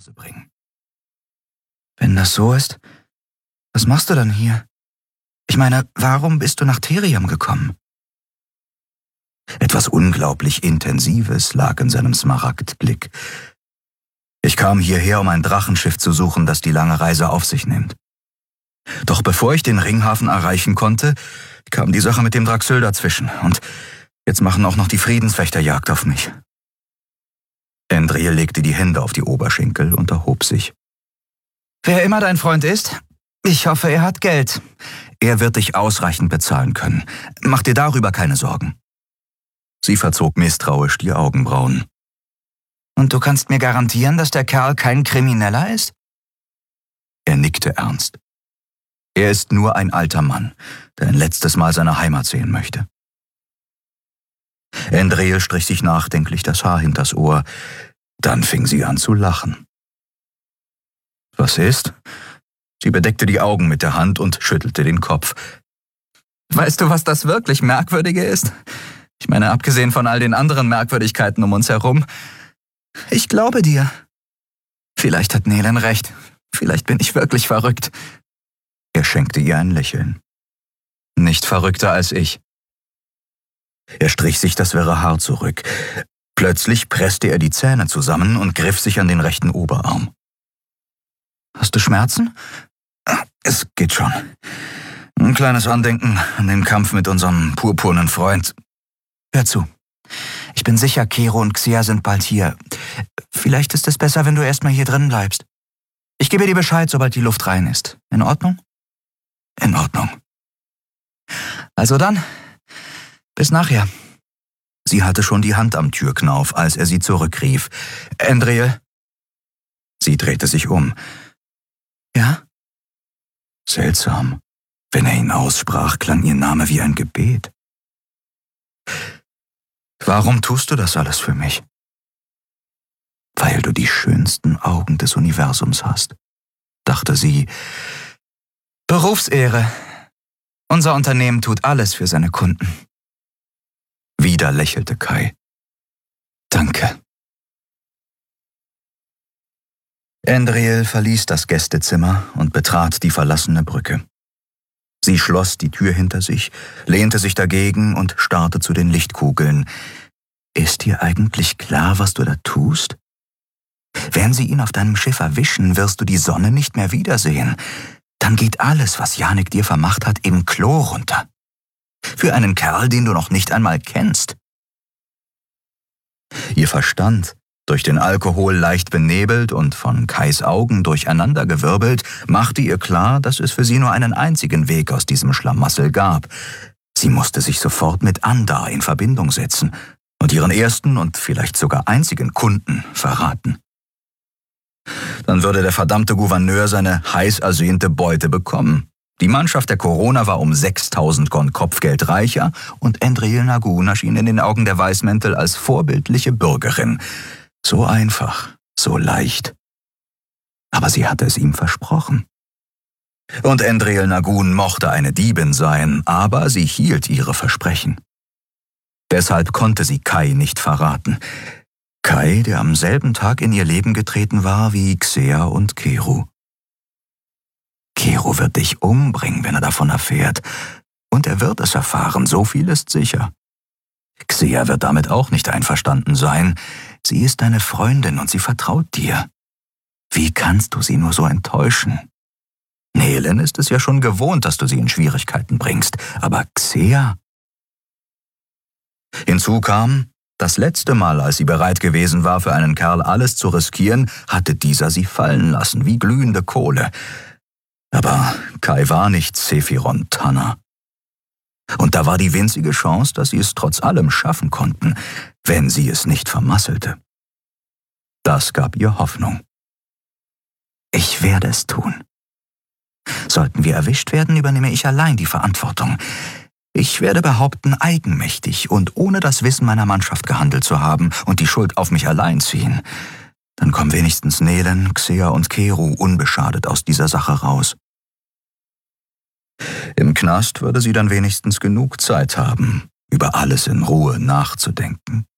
Hause bringen. Wenn das so ist, was machst du dann hier? Ich meine, warum bist du nach Therium gekommen? Etwas unglaublich Intensives lag in seinem Smaragdblick. Ich kam hierher, um ein Drachenschiff zu suchen, das die lange Reise auf sich nimmt. Doch bevor ich den Ringhafen erreichen konnte, kam die Sache mit dem Draxyl dazwischen und jetzt machen auch noch die Friedenswächter Jagd auf mich. Endriel legte die Hände auf die Oberschenkel und erhob sich. Wer immer dein Freund ist, ich hoffe, er hat Geld. Er wird dich ausreichend bezahlen können. Mach dir darüber keine Sorgen. Sie verzog misstrauisch die Augenbrauen. Und du kannst mir garantieren, dass der Kerl kein Krimineller ist? Er nickte ernst. Er ist nur ein alter Mann, der ein letztes Mal seine Heimat sehen möchte. Endriel strich sich nachdenklich das Haar hinters Ohr. Dann fing sie an zu lachen. Was ist? Sie bedeckte die Augen mit der Hand und schüttelte den Kopf. Weißt du, was das wirklich Merkwürdige ist? Ich meine, abgesehen von all den anderen Merkwürdigkeiten um uns herum. Ich glaube dir. Vielleicht hat Nelen recht. Vielleicht bin ich wirklich verrückt. Er schenkte ihr ein Lächeln. Nicht verrückter als ich. Er strich sich das wirre Haar zurück. Plötzlich presste er die Zähne zusammen und griff sich an den rechten Oberarm. Hast du Schmerzen? Es geht schon. Ein kleines Andenken an den Kampf mit unserem purpurnen Freund. Hör zu. Ich bin sicher, Kero und Xia sind bald hier. Vielleicht ist es besser, wenn du erstmal hier drin bleibst. Ich gebe dir Bescheid, sobald die Luft rein ist. In Ordnung? In Ordnung. Also dann, bis nachher. Sie hatte schon die Hand am Türknauf, als er sie zurückrief. Endriel? Sie drehte sich um. Ja? Seltsam. Wenn er ihn aussprach, klang ihr Name wie ein Gebet. Warum tust du das alles für mich? Weil du die schönsten Augen des Universums hast, dachte sie. Berufsehre. Unser Unternehmen tut alles für seine Kunden. Wieder lächelte Kai. Danke. Endriel verließ das Gästezimmer und betrat die verlassene Brücke. Sie schloss die Tür hinter sich, lehnte sich dagegen und starrte zu den Lichtkugeln. Ist dir eigentlich klar, was du da tust? Wenn sie ihn auf deinem Schiff erwischen, wirst du die Sonne nicht mehr wiedersehen. Dann geht alles, was Janek dir vermacht hat, im Klo runter. Für einen Kerl, den du noch nicht einmal kennst. Ihr Verstand, durch den Alkohol leicht benebelt und von Kais Augen durcheinandergewirbelt, machte ihr klar, dass es für sie nur einen einzigen Weg aus diesem Schlamassel gab. Sie musste sich sofort mit Andar in Verbindung setzen und ihren ersten und vielleicht sogar einzigen Kunden verraten. Dann würde der verdammte Gouverneur seine heiß ersehnte Beute bekommen. Die Mannschaft der Corona war um 6.000 Gon Kopfgeld reicher und Endriel Nagun erschien in den Augen der Weißmäntel als vorbildliche Bürgerin. So einfach, so leicht. Aber sie hatte es ihm versprochen. Und Endriel Nagun mochte eine Diebin sein, aber sie hielt ihre Versprechen. Deshalb konnte sie Kai nicht verraten. Kai, der am selben Tag in ihr Leben getreten war wie Xea und Kero. Kero wird dich umbringen, wenn er davon erfährt. Und er wird es erfahren, so viel ist sicher. Xea wird damit auch nicht einverstanden sein. Sie ist deine Freundin und sie vertraut dir. Wie kannst du sie nur so enttäuschen? Nelen ist es ja schon gewohnt, dass du sie in Schwierigkeiten bringst. Aber Xea? Hinzu kam, das letzte Mal, als sie bereit gewesen war, für einen Kerl alles zu riskieren, hatte dieser sie fallen lassen, wie glühende Kohle. Aber Kai war nicht Sephiron Tanner. Und da war die winzige Chance, dass sie es trotz allem schaffen konnten, wenn sie es nicht vermasselte. Das gab ihr Hoffnung. Ich werde es tun. Sollten wir erwischt werden, übernehme ich allein die Verantwortung. Ich werde behaupten, eigenmächtig und ohne das Wissen meiner Mannschaft gehandelt zu haben und die Schuld auf mich allein ziehen. Dann kommen wenigstens Nelen, Xea und Kero unbeschadet aus dieser Sache raus. Im Knast würde sie dann wenigstens genug Zeit haben, über alles in Ruhe nachzudenken.